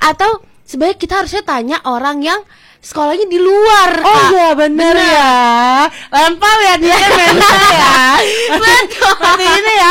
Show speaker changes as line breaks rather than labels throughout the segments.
Atau sebenarnya kita harusnya tanya orang yang sekolahnya di luar.
Oh iya bener ya. Lempar ya dia mental ya.
Betul.
Seperti ini ya.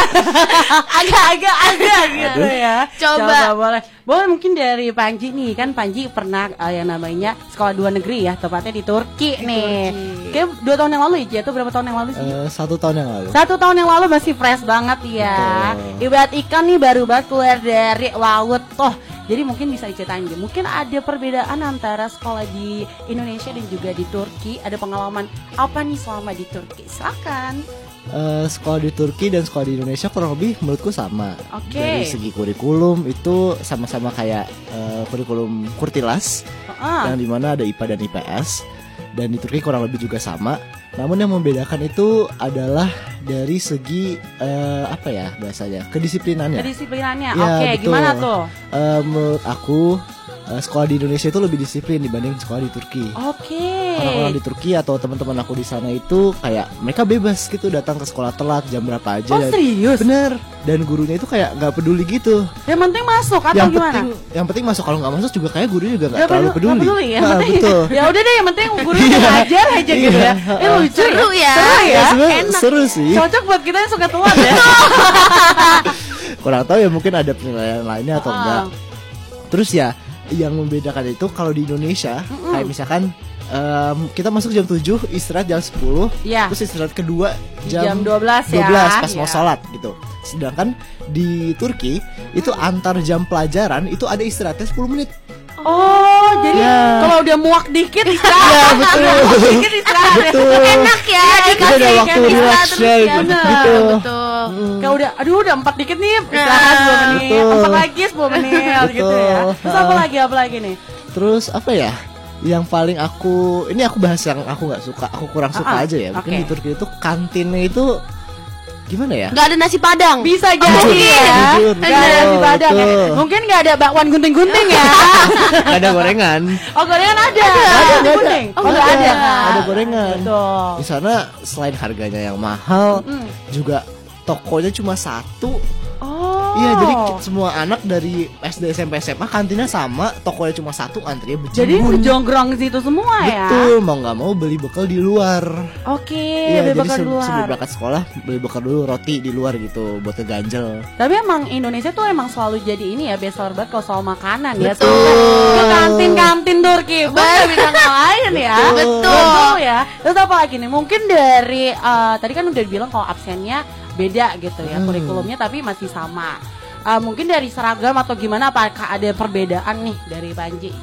Agak gitu ya.
Coba
boleh. Boleh mungkin dari Panji nih. Kan Panji pernah yang namanya sekolah 2 negeri ya. Tepatnya di Turki nih. Kayak 2 tahun yang lalu ya, atau berapa tahun yang lalu sih?
1 tahun yang lalu.
1 tahun yang lalu masih fresh banget ya. Ibarat ikan nih baru banget keluar dari laut toh. Jadi mungkin bisa diceritain gitu. Mungkin ada perbedaan antara sekolah di Indonesia dan juga di Turki. Ada pengalaman apa nih selama di Turki? Silakan.
Sekolah di Turki dan sekolah di Indonesia kurang lebih menurutku sama.
Oke.
Dari segi kurikulum itu sama-sama kayak kurikulum Kurtilas, yang dimana ada IPA dan IPS. Dan di Turki kurang lebih juga sama. Namun yang membedakan itu adalah dari segi apa ya bahasanya, kedisiplinannya.
Kedisiplinannya,
Ya,
oke.
betul.
Gimana tuh?
Menurut aku sekolah di Indonesia itu lebih disiplin dibanding sekolah di Turki.
Oke.
Orang-orang di Turki atau teman-teman aku di sana itu kayak mereka bebas gitu datang ke sekolah telat jam berapa aja.
Oh serius?
Bener. Dan gurunya itu kayak nggak peduli gitu.
Yang penting masuk atau
yang
gimana?
yang penting masuk, kalau nggak masuk juga kayak gurunya juga nggak
Nggak
terlalu peduli.
nggak peduli ya.
Nah,
Penting-
betul.
Ya udah deh, yang penting gurunya ngajar aja gitu ya. Lucu
Seru ya.
Seru ya.
Sebenarnya
Enak
seru
ya.
sih.
Cocok buat kita yang suka telat ya.
Kurang tahu ya, mungkin ada penilaian lainnya atau
Oh.
enggak. Terus ya yang membedakan itu kalau di Indonesia kayak misalkan kita masuk jam 7, istirahat jam 10,
Iya.
terus istirahat kedua
Jam 12 ya.
12 pas mau
Iya.
sholat gitu. Sedangkan di Turki itu antar jam pelajaran itu ada istirahatnya 10 menit.
Oh, jadi
Ya.
kalau udah muak dikit istirahat.
Ya, betul.
Muak dikit istirahat.
Betul.
Enak ya,
Itu
dikasih
ada waktu
kan
relax
istirahat terus
ya,
ya.
gitu.
Betul.
Kayak udah 4 dikit nih, istirahat 10 menit.
Betul.
4 lagi 10 menit gitu ya.
Betul.
Terus apa lagi nih?
Terus apa ya? Yang paling aku bahas yang aku nggak suka, aku kurang suka aja ya. Mungkin
oke.
di Turki itu kantinnya itu gimana ya?
Nggak ada nasi padang.
Bisa jadi
Jujur,
ya.
jujur,
Nggak ada nasi
betul,
padang ya.
betul.
Mungkin nggak ada bakwan gunting-gunting ya.
Gak ada gorengan.
Oh, gorengan ada.
Ada.
Gunting. Oh, nggak ada.
Ada gorengan.
Betul.
Di sana selain harganya yang mahal, juga tokonya cuma satu.
Oh.
Iya, jadi semua anak dari SD, SMP, SMA kantinnya sama, tokonya cuma satu, antrinya
Jadi
berjibun.
jonggrong situ semua ya.
Betul, mau nggak mau beli bekal di luar.
Oke,
Iya,
beli
jadi
bekal di luar.
sebelum berangkat sekolah beli bekal dulu, roti di luar gitu buat ngeganjel.
Tapi emang Indonesia tuh emang selalu jadi ini ya, best seller banget kalau soal makanan ya.
Betul.
Ke kantin-kantin Turki, nggak bisa ngalahin ya.
Betul.
ya. Terus apa lagi nih? Mungkin dari tadi kan udah bilang kalau absennya beda gitu ya, kurikulumnya tapi masih sama. Mungkin dari seragam atau gimana, apakah ada perbedaan nih dari Panji?